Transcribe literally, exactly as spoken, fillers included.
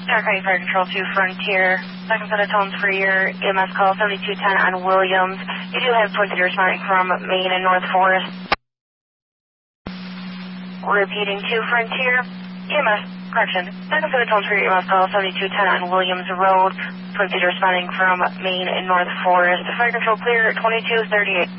Dark Fire Control two Frontier. Second set of tones for your E M S call seventy-two ten on Williams. You do have Twin City responding from Main and North Forest. Repeating two Frontier. E M S, correction. Second set of tones for your E M S call seventy-two ten on Williams Road. Twin City responding from Main and North Forest. Fire Control clear twenty-two thirty-eight.